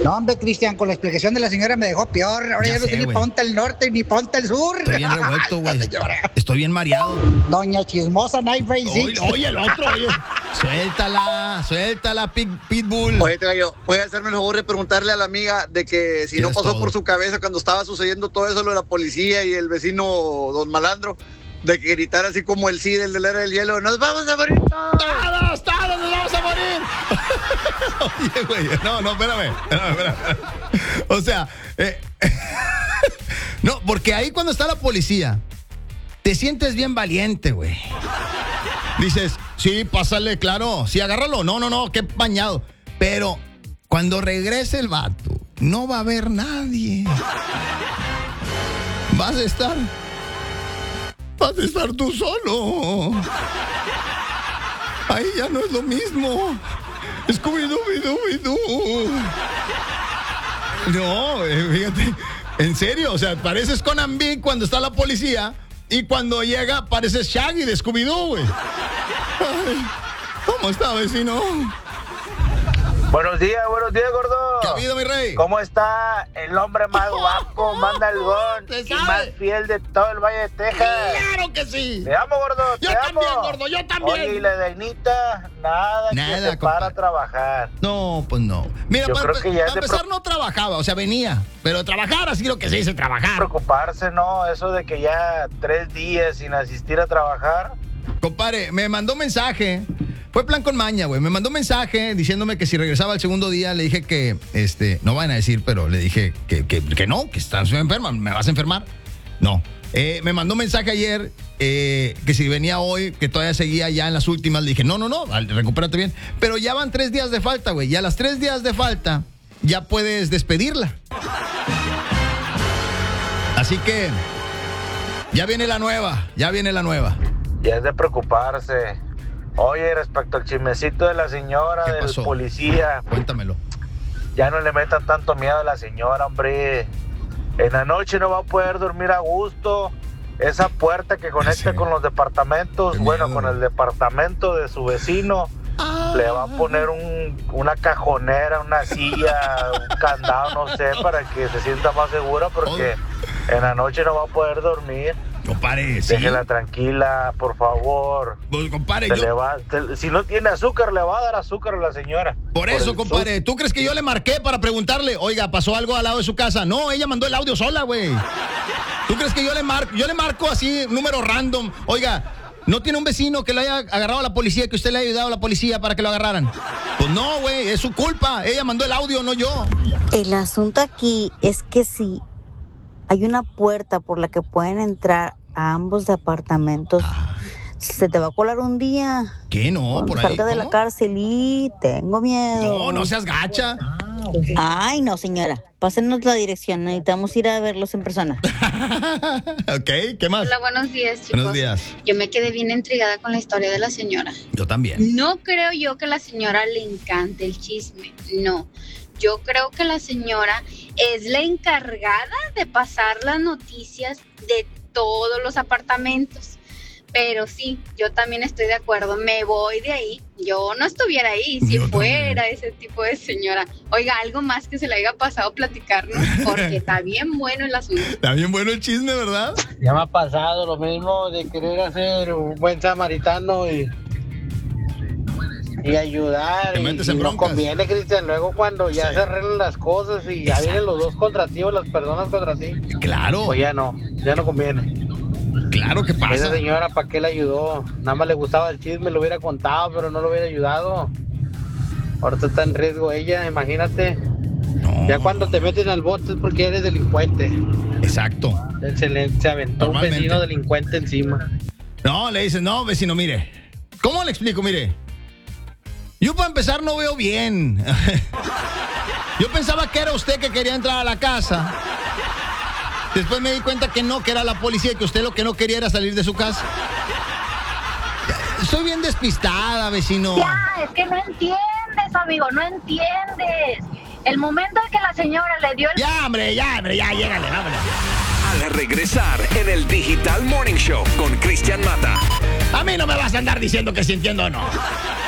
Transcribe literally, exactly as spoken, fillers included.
No, hombre, Cristian, con la explicación de la señora me dejó peor. Ahora ya, ya no sé, sé ni ponte el norte ni ponte el sur. Estoy bien revuelto, güey. Estoy bien mareado. Doña Chismosa Night Racing. Oye, oye, el otro, oye. Suéltala, suéltala, pit, Pitbull. Oye, Gallo, voy a hacerme el favor de preguntarle a la amiga de que si no pasó todo por su cabeza cuando estaba sucediendo todo eso, lo de la policía y el vecino Don Malandro, de que gritara así como el Cid, el del Era del Hielo, ¡nos vamos a morir todos! ¡Todos, todos nos vamos a morir! Oye, güey, no, no, espérame. espérame, espérame. O sea, eh, no, porque ahí cuando está la policía, te sientes bien valiente, güey. Dices, sí, pásale, claro, sí, agárralo. No, no, no, qué bañado. Pero cuando regrese el vato, no va a haber nadie. Vas a estar... Vas a estar tú solo. Ahí ya no es lo mismo. Scooby-Doo. No, eh, fíjate. En serio, o sea, pareces Conan Big cuando está la policía y cuando llega pareces Shaggy de Scooby-Doo, güey. Ay, ¿cómo está, vecino? Buenos días, buenos días, gordo. ¿Qué ha habido, mi rey? ¿Cómo está el hombre más guapo, manda el gol y más fiel de todo el Valle de Texas? ¡Claro que sí! Te amo, gordo, yo te también, amo. gordo, yo también. Oye, y la Dainita, nada, nada que se para a trabajar. No, pues no. Mira, yo para, creo que ya para empezar pro... no trabajaba, o sea, venía. Pero trabajar, así lo que se dice, trabajar. Preocuparse, ¿no? Eso de que ya tres días sin asistir a trabajar. Compadre, me mandó mensaje. Fue plan con maña, güey. Me mandó un mensaje diciéndome que si regresaba el segundo día, le dije que, este, no van a decir, pero le dije que, que, que no, que estás enferma, ¿me vas a enfermar? No. Eh, me mandó un mensaje ayer eh, que si venía hoy, que todavía seguía ya en las últimas. Le dije, no, no, no, recupérate bien. Pero ya van tres días de falta, güey. Y a las tres días de falta, ya puedes despedirla. Así que, ya viene la nueva, ya viene la nueva. Ya es de preocuparse. Oye, respecto al chismecito de la señora, del pasó? policía. Cuéntamelo. Ya no le metan tanto miedo a la señora, hombre. En la noche no va a poder dormir a gusto. Esa puerta que conecta sí. con los departamentos, bueno, con el departamento de su vecino, ah. le va a poner un, una cajonera, una silla, un candado, no sé, para que se sienta más segura, porque oh. en la noche no va a poder dormir. Compadre, sí. Déjela tranquila, por favor. Pues, compadre, yo... le va, te, si no tiene azúcar, le va a dar azúcar a la señora. Por, por eso, compadre. Sur. ¿Tú crees que yo le marqué para preguntarle, oiga, pasó algo al lado de su casa? No, ella mandó el audio sola, güey. ¿Tú crees que yo le marco, yo le marco así, número random? Oiga, ¿no tiene un vecino que lo haya agarrado a la policía, que usted le haya ayudado a la policía para que lo agarraran? Pues no, güey, es su culpa. Ella mandó el audio, no yo. El asunto aquí es que sí. Hay una puerta por la que pueden entrar a ambos departamentos. Ah. Se te va a colar un día. ¿Qué? No, por ahí. Salga de la cárcel y tengo miedo. No, no seas gacha. Ay, no, señora. Pásenos la dirección. Necesitamos ir a verlos en persona. Ok, ¿qué más? Hola, buenos días, chicos. Buenos días. Yo me quedé bien intrigada con la historia de la señora. Yo también. No creo yo que a la señora le encante el chisme. No. Yo creo que la señora es la encargada de pasar las noticias de todos los apartamentos. Pero sí, yo también estoy de acuerdo, me voy de ahí. Yo no estuviera ahí si yo fuera también. Ese tipo de señora. Oiga, algo más que se le haya pasado a platicarnos, porque está bien bueno el asunto. Está bien bueno el chisme, ¿verdad? Ya me ha pasado lo mismo de querer hacer un buen samaritano y... y ayudar, y, y no conviene, Cristian, luego cuando ya sí. se arreglan las cosas y ya Exacto. vienen los dos contra ti o las personas contra ti. Claro. Pues ya no, ya no conviene. Claro que pasa. Esa señora, ¿para qué le ayudó? Nada más le gustaba el chisme, lo hubiera contado, pero no lo hubiera ayudado. Ahorita está en riesgo ella, imagínate. No. Ya cuando te meten al bote es porque eres delincuente. Exacto. Se, le, se aventó un vecino delincuente encima. No, le dices, no, vecino, mire. ¿Cómo le explico? Mire. Yo para empezar no veo bien. Yo pensaba que era usted que quería entrar a la casa. Después me di cuenta que no, que era la policía y que usted lo que no quería era salir de su casa. Estoy bien despistada, vecino. Ya, es que no entiendes, amigo, no entiendes. El momento en que la señora le dio el... Ya, hombre, ya, hombre, ya, llégale, vámonos. Al regresar en el Digital Morning Show con Cristian Mata. A mí no me vas a andar diciendo que si entiendo o no.